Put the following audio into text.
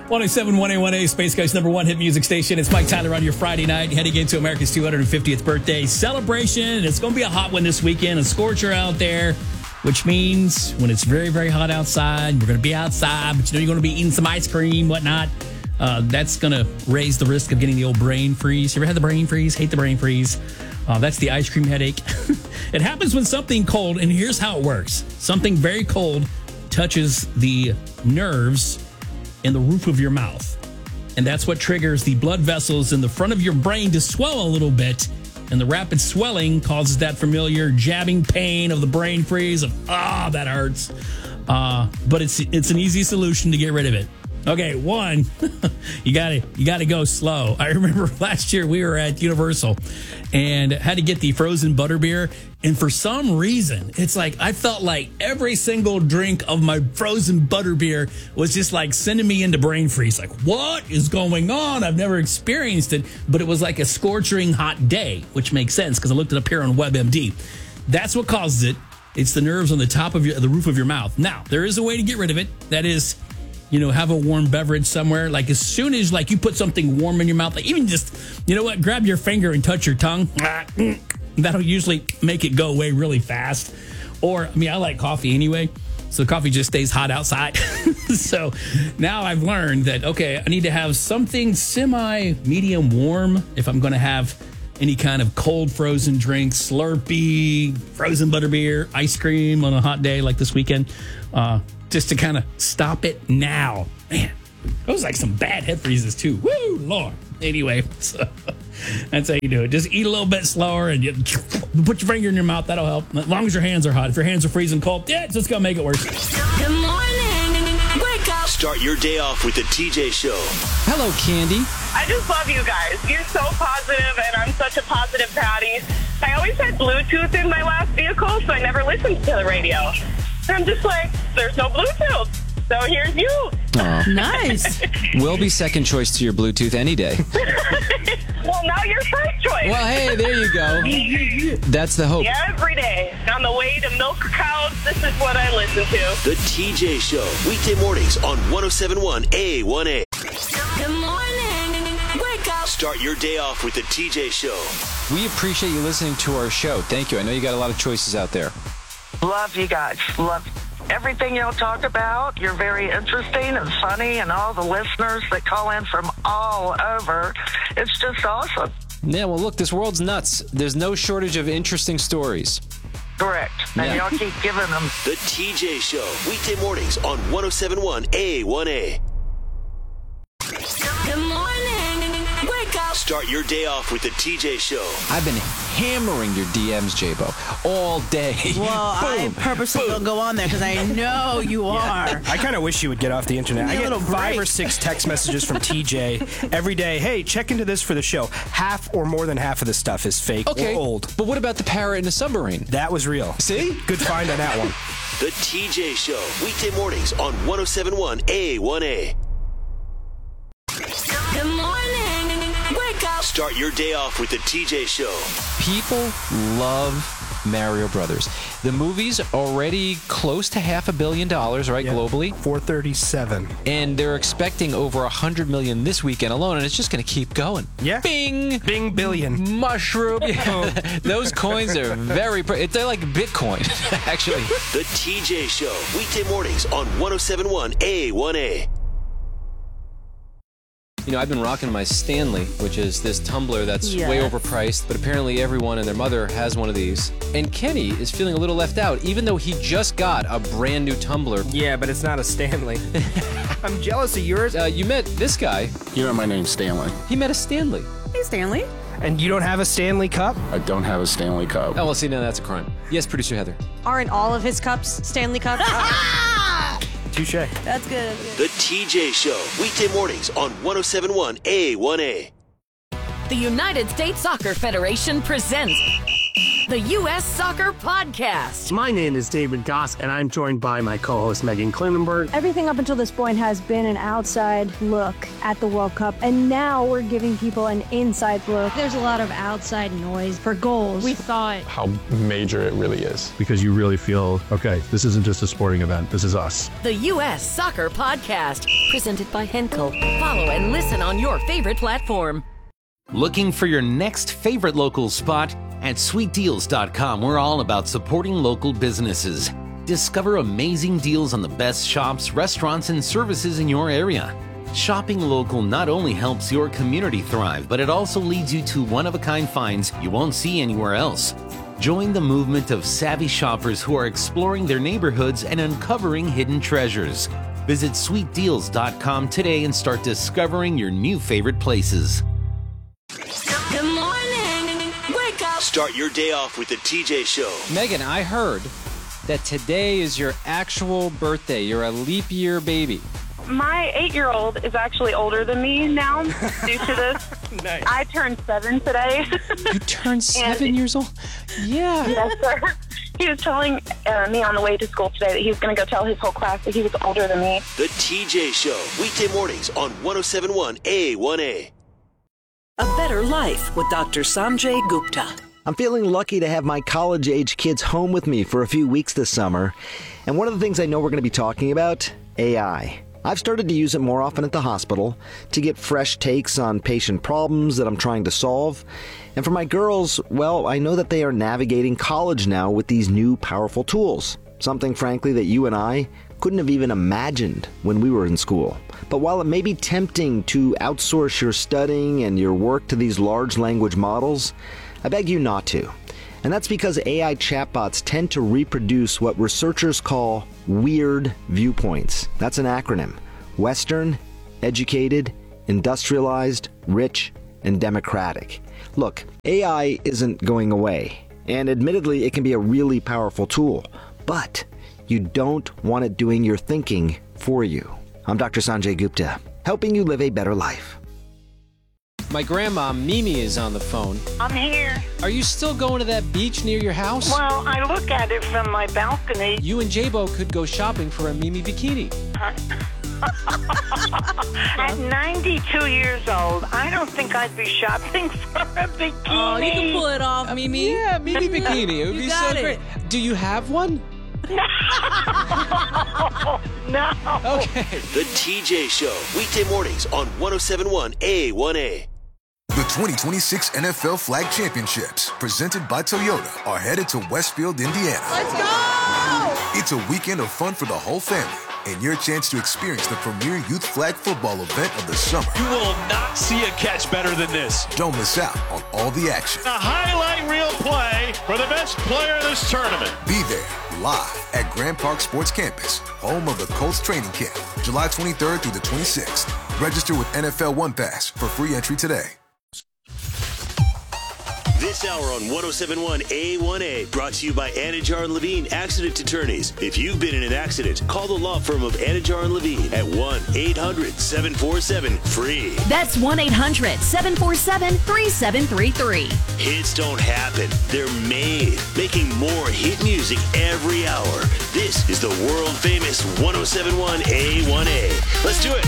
107.1A1A, Space Coast #1 hit music station. It's Mike Tyler on your Friday night, heading into America's 250th birthday celebration. It's going to be a hot one this weekend, a scorcher out there, which means when it's very, very hot outside, we're going to be outside, but you're going to be eating some ice cream, whatnot. That's going to raise the risk of getting the old brain freeze. You ever had the brain freeze? Hate the brain freeze. That's the ice cream headache. It happens when something cold, and here's how it works. Something very cold touches the nerves in the roof of your mouth. And that's what triggers the blood vessels in the front of your brain to swell a little bit. And the rapid swelling causes that familiar jabbing pain of the brain freeze of, that hurts. But it's an easy solution to get rid of it. Okay, one, you gotta go slow. I remember last year we were at Universal and had to get the frozen butterbeer. And for some reason, it's like I felt like every single drink of my frozen butterbeer was just like sending me into brain freeze. Like, what is going on? I've never experienced it, but it was like a scorching hot day, which makes sense because I looked it up here on WebMD. That's what causes it. It's the nerves on the top of the roof of your mouth. Now, there is a way to get rid of it. That is, have a warm beverage somewhere. Like as soon as you put something warm in your mouth, like even just, grab your finger and touch your tongue. That'll usually make it go away really fast. Or, I like coffee anyway. So coffee just stays hot outside. So now I've learned that, okay, I need to have something semi-medium warm if I'm going to have any kind of cold frozen drink, Slurpee, frozen butterbeer, ice cream on a hot day like this weekend. Just to kind of stop it now. Man, those like some bad head freezes too. Woo, Lord. Anyway, so that's how you do it. Just eat a little bit slower and put your finger in your mouth. That'll help. As long as your hands are hot. If your hands are freezing cold, it's just going to make it worse. Good morning. Wake up. Start your day off with the TJ Show. Hello, Candy. I just love you guys. You're so positive, and I'm such a positive Patty. I always had Bluetooth in my last vehicle, so I never listened to the radio. I'm just like, there's no Bluetooth. So here's you. Aww. Nice. We'll be second choice to your Bluetooth any day. Well, now you're first choice. Well, hey, there you go. That's the hope. Every day. On the way to milk cows, this is what I listen to. The TJ Show. Weekday mornings on 107.1 A1A. Good morning. Wake up. Start your day off with the TJ Show. We appreciate you listening to our show. Thank you. I know you got a lot of choices out there. Love you guys. Love everything y'all talk about. You're very interesting and funny, and all the listeners that call in from all over. It's just awesome. Yeah, well, look, this world's nuts. There's no shortage of interesting stories. Correct. And y'all keep giving them. The TJ Show. Weekday mornings on 107.1 A1A. Good morning. Wake up. Start your day off with the TJ Show. I've been hammering your DMs, J-Bo, all day. Well, I purposely don't go on there because I know you are. I kind of wish you would get off the internet. I get 5 or 6 text messages from TJ every day. Hey, check into this for the show. Half or more than half of the stuff is fake or old. But what about the parrot in the submarine? That was real. See? Good find on that one. The TJ Show. Weekday mornings on 107.1 A1A. Good morning. Wake up. Start your day off with the TJ Show. People love Mario Brothers. The movie's already close to $500 million, right, globally? 437. And they're expecting over 100 million this weekend alone, and it's just going to keep going. Yeah. Bing! Bing billion. Mushroom. Those coins are they're like Bitcoin, actually. The TJ Show. Weekday mornings on 107.1 A1A. I've been rocking my Stanley, which is this tumbler that's way overpriced, but apparently everyone and their mother has one of these. And Kenny is feeling a little left out, even though he just got a brand new tumbler. Yeah, but it's not a Stanley. I'm jealous of yours. You met this guy. My name's Stanley. He met a Stanley. Hey, Stanley. And you don't have a Stanley Cup? I don't have a Stanley Cup. Oh, well, see, now that's a crime. Yes, producer Heather. Aren't all of his cups Stanley Cups? Touche. That's good. The TJ Show. Weekday mornings on 107.1 A1A. The United States Soccer Federation presents the U.S. Soccer Podcast. My name is David Goss, and I'm joined by my co-host Megan Klinenberg. Everything up until this point has been an outside look at the World Cup, and now we're giving people an inside look. There's a lot of outside noise for goals. We thought how major it really is. Because you really feel, okay, this isn't just a sporting event, this is us. The U.S. Soccer Podcast, presented by Henkel. Follow and listen on your favorite platform. Looking for your next favorite local spot? At sweetdeals.com, we're all about supporting local businesses. Discover amazing deals on the best shops, restaurants, and services in your area. Shopping local not only helps your community thrive, but it also leads you to one-of-a-kind finds you won't see anywhere else. Join the movement of savvy shoppers who are exploring their neighborhoods and uncovering hidden treasures. Visit sweetdeals.com today and start discovering your new favorite places. Good morning. Wake up. Start your day off with the TJ Show. Megan, I heard that today is your actual birthday. You're a leap year baby. My 8-year-old is actually older than me now due to this. Nice. I turned 7 today. You turned 7 years old? Yeah. Yes, sir. He was telling me on the way to school today that he was going to go tell his whole class that he was older than me. The TJ Show, weekday mornings on 107.1 A1A. A Better Life with Dr. Sanjay Gupta. I'm feeling lucky to have my college-age kids home with me for a few weeks this summer. And one of the things I know we're going to be talking about, AI. I've started to use it more often at the hospital to get fresh takes on patient problems that I'm trying to solve. And for my girls, well, I know that they are navigating college now with these new powerful tools. Something, frankly, that you and I couldn't have even imagined when we were in school. But while it may be tempting to outsource your studying and your work to these large language models, I beg you not to. And that's because AI chatbots tend to reproduce what researchers call weird viewpoints. That's an acronym. Western, educated, industrialized, rich, and democratic. Look, AI isn't going away. And admittedly, it can be a really powerful tool. But you don't want it doing your thinking for you. I'm Dr. Sanjay Gupta, helping you live a better life. My grandma, Mimi, is on the phone. I'm here. Are you still going to that beach near your house? Well, I look at it from my balcony. You and J-Bo could go shopping for a Mimi bikini. At 92 years old, I don't think I'd be shopping for a bikini. Oh, you can pull it off, Mimi. Yeah, Mimi bikini. It would be so great. Do you have one? No. Okay. The TJ Show, weekday mornings on 107.1 A1A. The 2026 NFL Flag Championships, presented by Toyota, are headed to Westfield, Indiana. Let's go! It's a weekend of fun for the whole family and your chance to experience the premier youth flag football event of the summer. You will not see a catch better than this. Don't miss out on all the action. A highlight reel play for the best player of this tournament. Be there live at Grand Park Sports Campus, home of the Colts training camp, July 23rd through the 26th. Register with NFL One Pass for free entry today. This hour on 107.1 A1A, brought to you by Anajar & Levine Accident Attorneys. If you've been in an accident, call the law firm of Anajar & Levine at 1-800-747-FREE. That's 1-800-747-3733. Hits don't happen. They're made. Making more hit music every hour. This is the world-famous 107.1 A1A. Let's do it.